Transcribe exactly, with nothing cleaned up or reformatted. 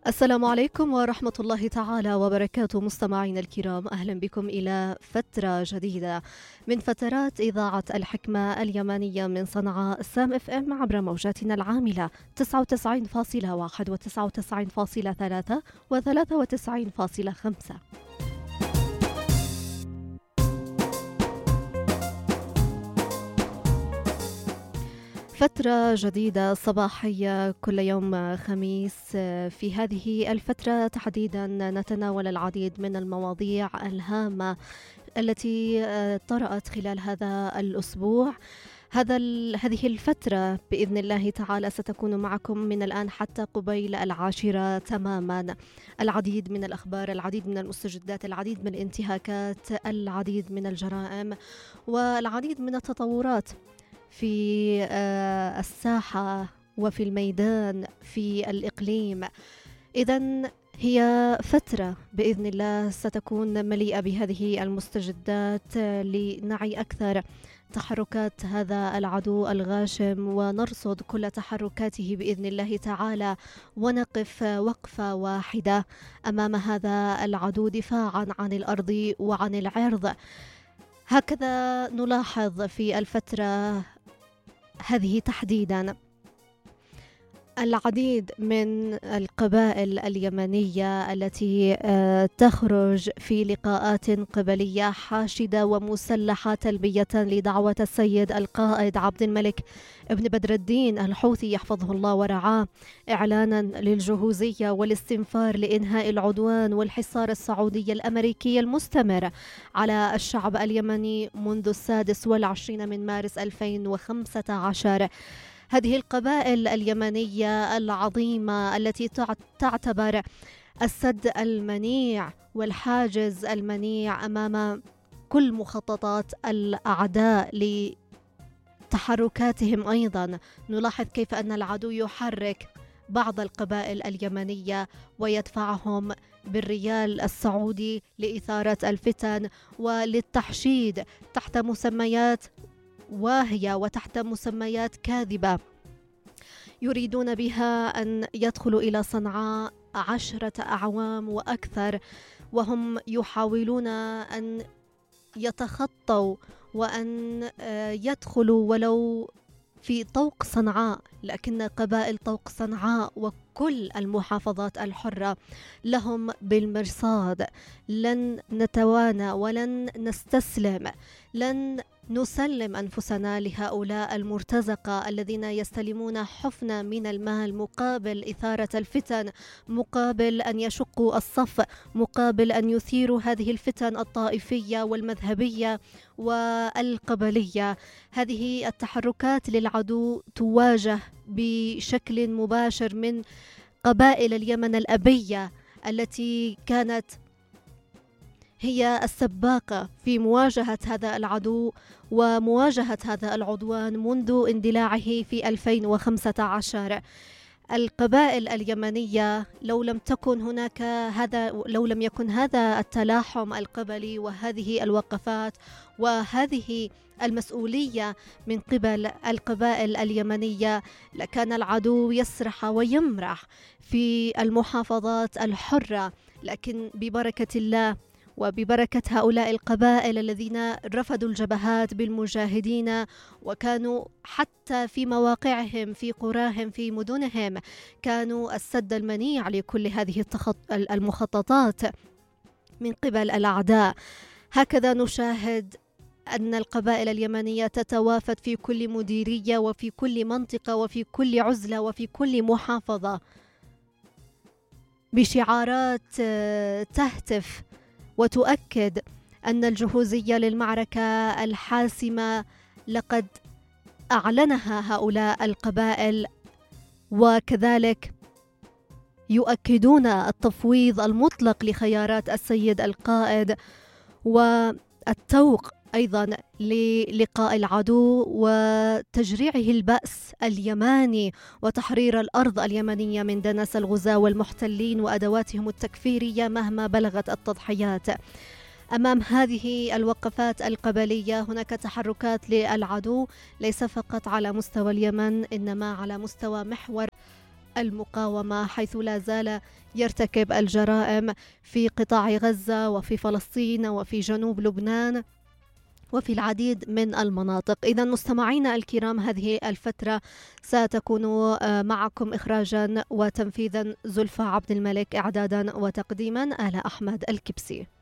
السلام عليكم ورحمة الله تعالى وبركاته. مستمعينا الكرام، أهلا بكم إلى فترة جديدة من فترات إذاعة الحكمة اليمنية من صنعاء سام اف ام عبر موجاتنا العاملة تسعة وتسعين فاصلة واحد وتسعة وتسعين فاصلة ثلاثة وثلاثة وتسعين فاصلة خمسة. فترة جديدة صباحية كل يوم خميس. في هذه الفترة تحديدا نتناول العديد من المواضيع الهامة التي طرأت خلال هذا الأسبوع. هذا هذه الفترة بإذن الله تعالى ستكون معكم من الآن حتى قبيل العاشرة تماما. العديد من الأخبار، العديد من المستجدات، العديد من الانتهاكات، العديد من الجرائم والعديد من التطورات في الساحة وفي الميدان في الإقليم. إذن هي فترة بإذن الله ستكون مليئة بهذه المستجدات لنعي أكثر تحركات هذا العدو الغاشم ونرصد كل تحركاته بإذن الله تعالى، ونقف وقفة واحدة أمام هذا العدو دفاعا عن الأرض وعن العرض. هكذا نلاحظ في الفترة هذه تحديدا العديد من القبائل اليمنية التي تخرج في لقاءات قبلية حاشدة ومسلحة تلبية لدعوة السيد القائد عبد الملك ابن بدر الدين الحوثي يحفظه الله ورعاه، إعلانا للجهوزية والاستنفار لإنهاء العدوان والحصار السعودي الأمريكي المستمر على الشعب اليمني منذ السادس والعشرين من مارس ألفين وخمسة عشر. هذه القبائل اليمنية العظيمة التي تعتبر السد المنيع والحاجز المنيع أمام كل مخططات الأعداء لتحركاتهم. أيضا نلاحظ كيف أن العدو يحرك بعض القبائل اليمنية ويدفعهم بالريال السعودي لإثارة الفتن وللتحشيد تحت مسميات واهية وتحت مسميات كاذبة يريدون بها أن يدخلوا إلى صنعاء عشرة أعوام وأكثر، وهم يحاولون أن يتخطوا وأن يدخلوا ولو في طوق صنعاء، لكن قبائل طوق صنعاء وكل المحافظات الحرة لهم بالمرصاد. لن نتوانى ولن نستسلم، لن نسلم أنفسنا لهؤلاء المرتزقة الذين يستلمون حفنة من المال مقابل إثارة الفتن، مقابل أن يشقوا الصف، مقابل أن يثيروا هذه الفتن الطائفية والمذهبية والقبلية. هذه التحركات للعدو تواجه بشكل مباشر من قبائل اليمن الأبية التي كانت هي السباقة في مواجهة هذا العدو ومواجهة هذا العدوان منذ اندلاعه في ألفين وخمسة عشر. القبائل اليمنية لو لم تكن هناك هذا لو لم يكن هذا التلاحم القبلي وهذه الوقفات وهذه المسؤولية من قبل القبائل اليمنية، لكان العدو يسرح ويمرح في المحافظات الحرة. لكن ببركة الله وببركة هؤلاء القبائل الذين رفضوا الجبهات بالمجاهدين وكانوا حتى في مواقعهم في قراهم في مدنهم كانوا السد المنيع لكل هذه المخططات من قبل الأعداء. هكذا نشاهد أن القبائل اليمنية تتوافد في كل مديرية وفي كل منطقة وفي كل عزلة وفي كل محافظة بشعارات تهتف وتؤكد أن الجهوزية للمعركة الحاسمة لقد أعلنها هؤلاء القبائل، وكذلك يؤكدون التفويض المطلق لخيارات السيد القائد والتوق أيضا للقاء العدو وتجريعه البأس اليماني وتحرير الأرض اليمنية من دنس الغزاة والمحتلين وأدواتهم التكفيرية مهما بلغت التضحيات. أمام هذه الوقفات القبلية هناك تحركات للعدو ليس فقط على مستوى اليمن، إنما على مستوى محور المقاومة، حيث لا زال يرتكب الجرائم في قطاع غزة وفي فلسطين وفي جنوب لبنان وفي العديد من المناطق. إذا مستمعينا الكرام، هذه الفترة ستكون معكم إخراجا وتنفيذا زلفى عبد الملك، إعدادا وتقديما آلاء أحمد الكبسي.